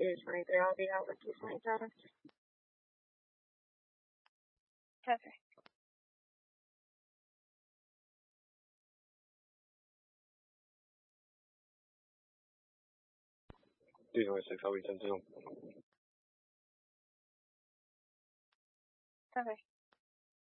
is right there. I'll be out with you later. Okay. D26, I'll be 10-2. Okay.